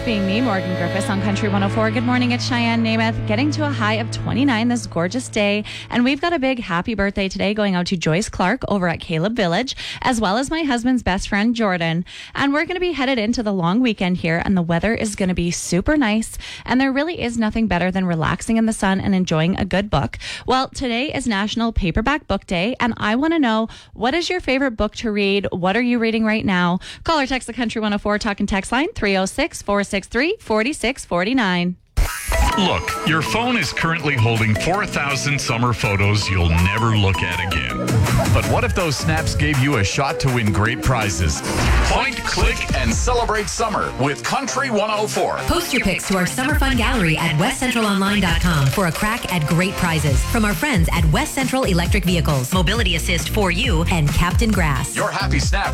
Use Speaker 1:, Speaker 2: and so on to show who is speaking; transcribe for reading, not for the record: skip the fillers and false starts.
Speaker 1: being me, Morgan Griffiths on Country 104. Good morning, it's Cheyenne Namath, getting to a high of 29 this gorgeous day. And we've got a big happy birthday today going out to Joyce Clark over at Caleb Village, as well as my husband's best friend, Jordan. And we're going to be headed into the long weekend here, and the weather is going to be super nice. And there really is nothing better than relaxing in the sun and enjoying a good book. Well, today is National Paperback Book Day, and I want to know, what is your favorite book to read? What are you reading right now? Call or text the Country 104 Talk and Text line 306-463-4649.
Speaker 2: Look, your phone is currently holding 4,000 summer photos you'll never look at again. But what if those snaps gave you a shot to win great prizes? Point, click, and celebrate summer with Country 104.
Speaker 3: Post your pics to our Summer Fun Gallery at westcentralonline.com for a crack at great prizes from our friends at West Central Electric Vehicles, Mobility Assist for You, and Captain Grass.
Speaker 2: Your happy snap